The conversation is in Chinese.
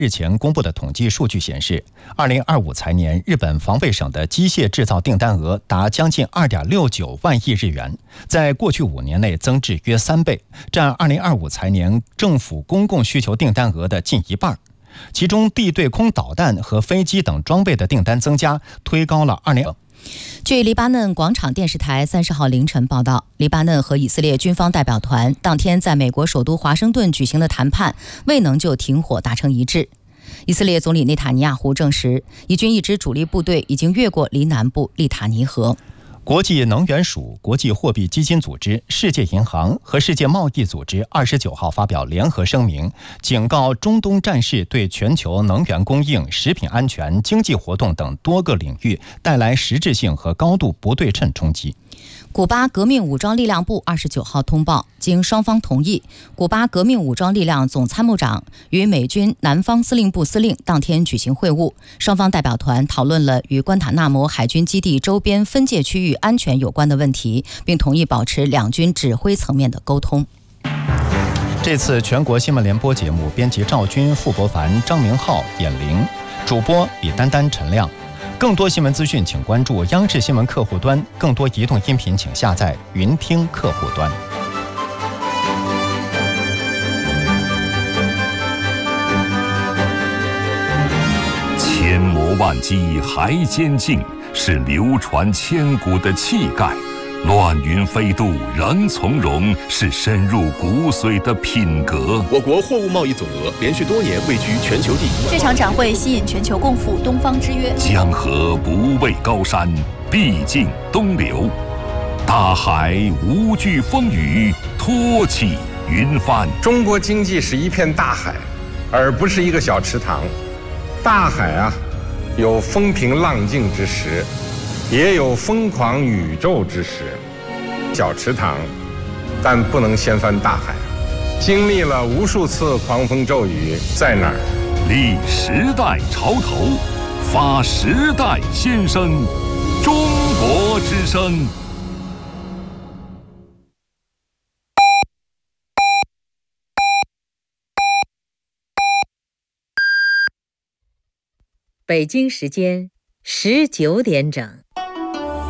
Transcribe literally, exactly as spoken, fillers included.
日前公布的统计数据显示，二零二五财年日本防卫省的机械制造订单额达将近 二点六九万亿日元，在过去五年内增至约三倍，占二零二五财年政府公共需求订单额的近一半。其中地对空导弹和飞机等装备的订单增加，推高了二零二五。 据黎巴嫩广场电视台三十号凌晨报道，黎巴嫩和以色列军方代表团当天在美国首都华盛顿举行的谈判未能就停火达成一致。以色列总理内塔尼亚胡证实，以军一支主力部队已经越过黎南部利塔尼河。 国际能源署、国际货币基金组织、世界银行和世界贸易组织二十九号发表联合声明，警告中东战事对全球能源供应、食品安全、经济活动等多个领域带来实质性和高度不对称冲击。 古巴革命武装力量部二十九号通报，经双方同意，古巴革命武装力量总参谋长与美军南方司令部司令当天举行会晤，双方代表团讨论了与关塔纳摩海军基地周边分界区域安全有关的问题，并同意保持两军指挥层面的沟通。 这次全国新闻联播节目，编辑赵军、傅博凡、张明浩、演玲，主播李丹丹、陈亮。更多新闻资讯，请关注央视新闻客户端；更多移动音频，请下载云听客户端。 千磨万击还坚劲，是流传千古的气概；乱云飞渡仍从容，是深入骨髓的品格。 我国货物贸易总额连续多年位居全球第一。 这场展会吸引全球共赴东方之约。 江河不畏高山，必尽东流；大海无惧风雨，托起云帆。 中国经济是一片大海，而不是一个小池塘。大海啊，有风平浪静之时，也有疯狂宇宙之时。小池塘，但不能掀翻大海。经历了无数次狂风骤雨，在哪儿？ 立时代潮头，发时代先声，中国之声。 北京时间十九点整。